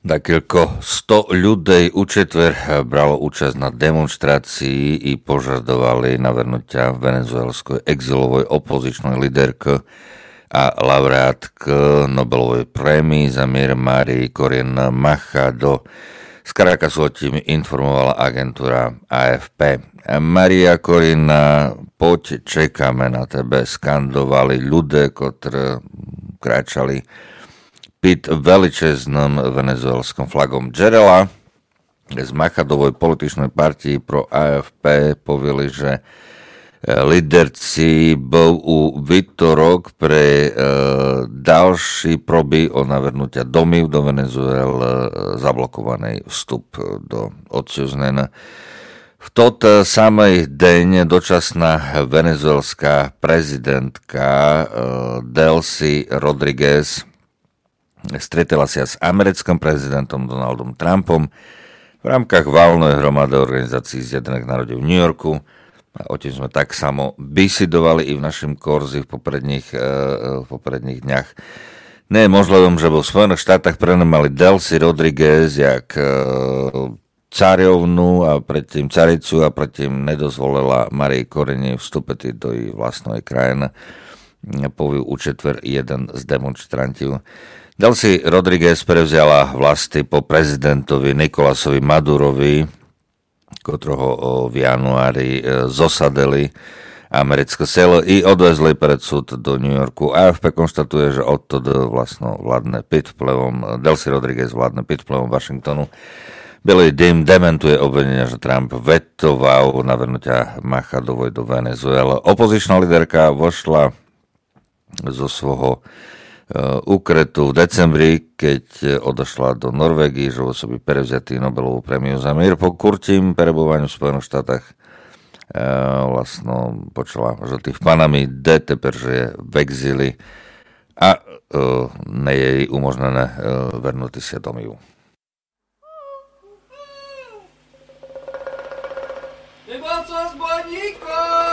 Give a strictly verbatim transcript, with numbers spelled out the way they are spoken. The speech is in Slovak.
Takilko sto ľudí u četver bralo účasť na demonstrácii i požadovali navrhnutia venezuelskej exilovej opozičnej líderky a laureátky Nobelovej prémii za mier Marii Corina Machado. Z Caracasu o tým informovala agentúra á ef pé. Maria Corina, poď, čekáme na tebe, skandovali ľudia, ktorí kráčali pod veličezným venezuelskom flagom Džerela. Z Machadovej političnej partii pro á ef pé povili, že líderci bol u výtorok pre e, ďalší proby o navrhnutia domy do Venezuel e, zablokovaný vstup do odsúznená. V tot samej deň dočasná venezuelská prezidentka e, Delcy Rodriguez stretla sa s americkým prezidentom Donaldom Trumpom v rámkach valnej hromady organizácií Zjednotených národov v New Yorku. A o tým sme tak samo bisidovali i v našom korzi v popredných, e, v popredných dňach. Nie je možlivé, že vo Spojených štátach prenemali Delcy Rodriguez jak e, cariovnu a predtým caricu a predtým nedozvolila Marii Corine vstúpiť do jej vlastnej krajiny. Povil u četver jeden z demonstrantov. Delcy Rodriguez prevzala vlasti po prezidentovi Nikolasovi Madurovi, ktorého v januári zosadili americké selo i odvezli pred súd do New Yorku. á ef pé konštatuje, že odtedy vlastno vládne pod vplyvom, Delcy Rodriguez vládne pod vplyvom Washingtonu. Billy Dim dementuje obvinenia, že Trump vetoval navrhnutia Machadovej do Venezuela. Opozičná líderka vošla zo svojho úkretu v decembri, keď odošla do Norvégie, že osoby prevzatý Nobelovú prémiu za mier po kurtím perebovaniu v Spojených štátach e, vlastno počala, že tých Panami D teper, že je v exíli a e, ne je jej umožnené e, vernúť sa domov. Nebol som zbojníkom!